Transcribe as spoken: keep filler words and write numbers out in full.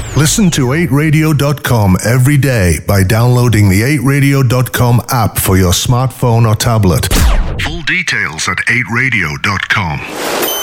Listen to eight radio dot com every day by downloading the eight radio dot com app for your smartphone or tablet. Full details at eight radio dot com.